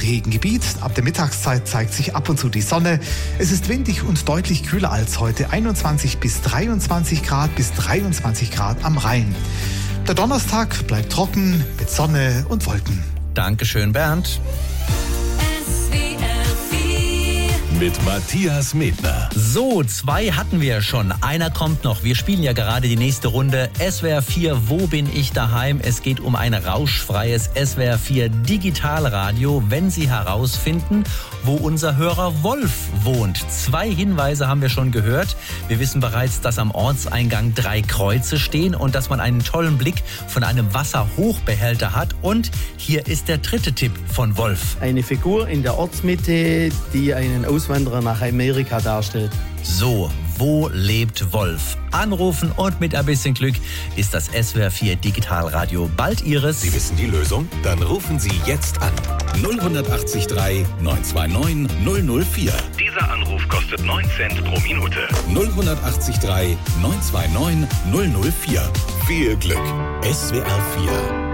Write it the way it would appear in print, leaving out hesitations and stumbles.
Regengebiet. Ab der Mittagszeit zeigt sich ab und zu die Sonne. Es ist windig und deutlich kühler als heute. 21 bis 23 Grad bis 23 Grad am Rhein. Der Donnerstag bleibt trocken mit Sonne und Wolken. Dankeschön, Bernd. Mit Matthias Medner. So, 2 hatten wir schon. Einer kommt noch. Wir spielen ja gerade die nächste Runde. SWR 4, wo bin ich daheim? Es geht um ein rauschfreies SWR 4 Digitalradio, wenn Sie herausfinden, wo unser Hörer Wolf wohnt. 2 Hinweise haben wir schon gehört. Wir wissen bereits, dass am Ortseingang 3 Kreuze stehen und dass man einen tollen Blick von einem Wasserhochbehälter hat. Und hier ist der 3. Tipp von Wolf. Eine Figur in der Ortsmitte, die einen Auswanderer nach Amerika darstellt. So, wo lebt Wolf? Anrufen und mit ein bisschen Glück ist das SWR 4 Digitalradio bald Ihres. Sie wissen die Lösung? Dann rufen Sie jetzt an. 0183 929 004. Dieser Anruf kostet 9 Cent pro Minute. 0183 929 004. Viel Glück. SWR 4